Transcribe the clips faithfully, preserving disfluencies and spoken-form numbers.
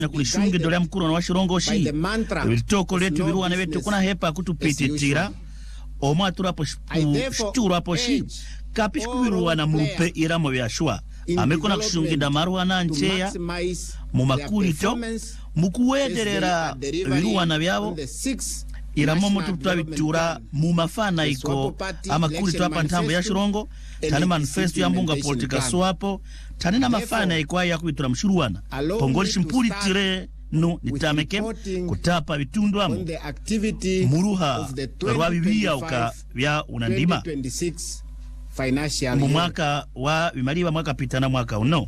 na kulishungi dole mkuru wa shirongo shi bitoko letu biruwana betu kuna hepa kutupititira oma turapo shtura hapo shi kapishku biruwana mupe iramo byashwa amekona kushungi damarwana ncheya mu makulito mukuwederera biruwana byabo iramo mutu twabitura mu mafana iko amakulito hapa ntambo ya shirongo tani manifesto ya mbunga politika swapo tani na mafana iko ya kubitura mshuruwana pongoli shimpuri tire no nitameke kutapa bitundu amu muruha rwa bibia uka bya unandima mu mwaka wa bimaliba mwaka pitana mwaka uno.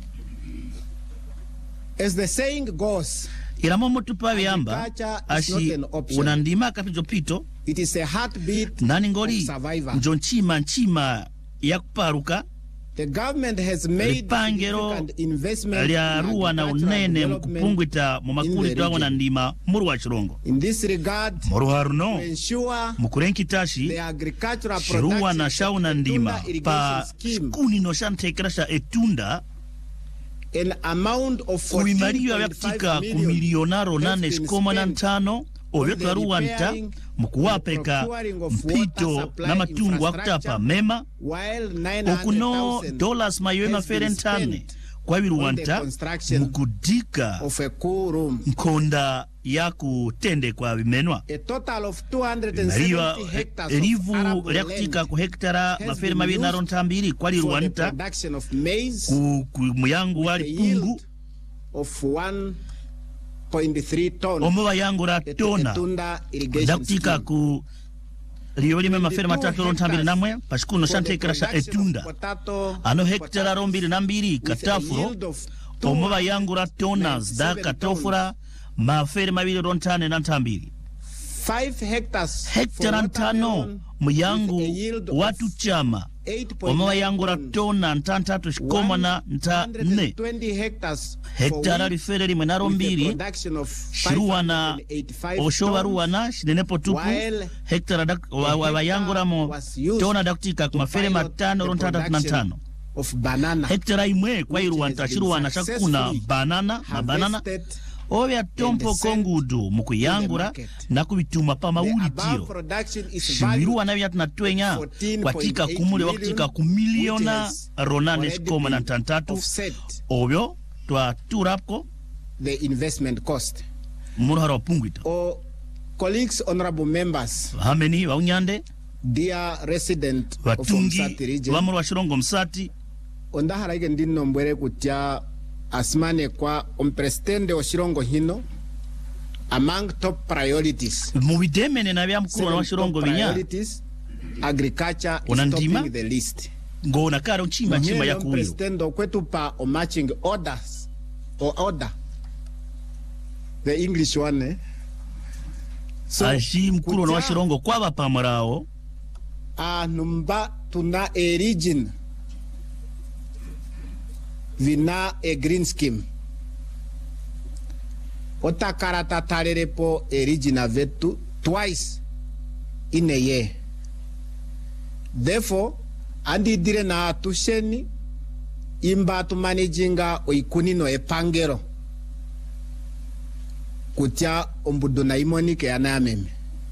As the saying goes, iramo mutu pa byamba ashi unandima kapijo pito it is a heartbeat nani ngoli njonchima nchima ya kuparuka. The government has made significant investment ya ruwa na unene mkupungwita mu makulito awo nandima muru wa chirongo. In this regard, muru haruno mukurenki tashi shiruwa na shau nandima pa kuni no shantekrasha etunda an amount of kuimariwa yakutika kumilionaro nane shikoma na ntano ovetu aruwanta mkuwapeka mpito na matungu wakutapa mema okuno dollars mayuema ferentane kwa viruwanta mkudika mkonda ya kutende kwa vimenwa mariwa elivu liakutika ku hektara mafere mabiri na rontambiri kwa liruwanta kumuyangu wali pungu of one point three ton omoba yangu la tona dakutika ku liyo lime mafere matatu rontambiri namwe pashikuno shantekrasha etunda ano hektara rombiri nambiri katafuro omoba yangu la tonas da katofura mafere mabiri rontane na ntambiri five hectares hektara ntano muyangu watu chama omoba yangu la tona ntantatu shikoma na nta ne hektara rifere limwe na rombiri shiruwana oshowaruwana shinenepo tupu hektara wa yangu ramo tona dakutika kumafere matano rontantatu na ntano hektara imwe kwa iruwanta shiruwana shakuna banana na banana obya tompo kongudu mukuyangura na kubituma pa mawulitiro shimiruwa na byatu natwenya kwatika kumule wakutika kumiliona ronane shikoma na ntantatu obyo twa turapko the investment cost muruhara wapungwita. O colleagues, honorable members, hameni wa unyande dear resident watungi, of Msati region wamuru wa shirongo Msati ondahara ige ndino mbwere kutia asmane kwa ompresidente wa shirongo hino among top priorities mubidemene na bya mkuru wa shirongo binya agriculture is topping the list ngona karo nchima nchima ya kuyo presidente kwetu pa o matching orders or order the English one eh? So ashi mkuru wa shirongo kwa bapamurao anumba tuna a region vina a green scheme otakarata tarerepo a region vetu twice in a year. Therefore andi dire na tusheni imba tu managing oikunino epangero kutia ombuduna imoni ke anameme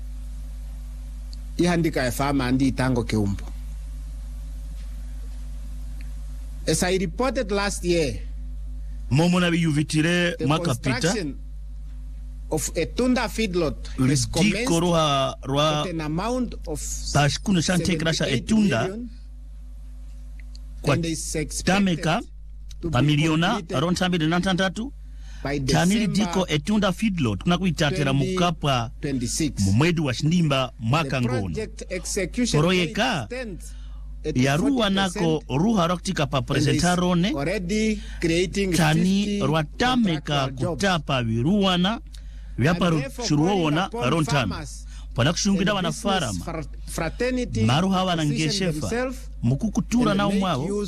ihandika efama andi itango keumbo. As I reported last year, momona biyuvitire mwaka pita of a tunda feedlot is commenced with an amount of tashkuno shantekrasha etunda kwa tameka pamiliona rontambiri na ntantatu tanili diko etunda feedlot kuna kuitatera mukapa mumwedu wa shindimba mwaka ngono poroyeka ya ruwa nako ruha rokutika pa presentarone tani rwatameka kutapa viruwana vyaparu shuruona rontano pana kushungida wana farama maruha wana ngeshefa mukukutura na umwao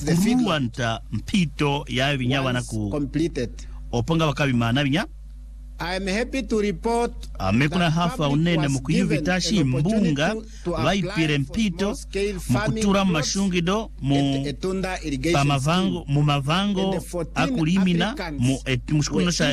mukuruwanta mpito ya vinyawa na ku oponga wakabimana vinya I am happy to report amekuna hafa unene mukuyuvitashi mbunga vaipire mpito mukutura mashungido mu pamavango mu mavango akulimina mu mushikuno